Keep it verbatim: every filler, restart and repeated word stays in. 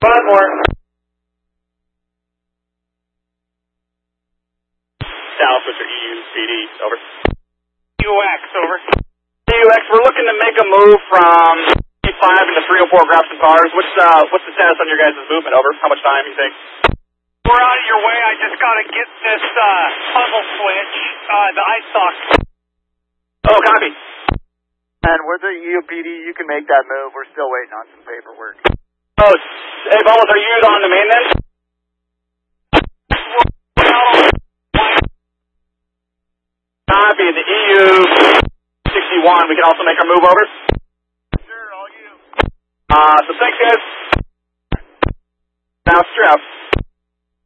Five more. South with your E U P D, over. U X, over. E U X, we're looking to make a move from eight five into three oh four, grab some cars. What's, uh, what's the status on your guys' movement, over? How much time, you think? We're out of your way. I just got to get this uh, puzzle switch, uh, the ice sock. Oh, copy. And with the E U P D, you can make that move. We're still waiting on some paperwork. Oh, hey, Bubbles, are you on the main then? Copy, the E U sixty-one. We can also make our move over. Sure, all you. Uh, so thanks, guys. Now, strap.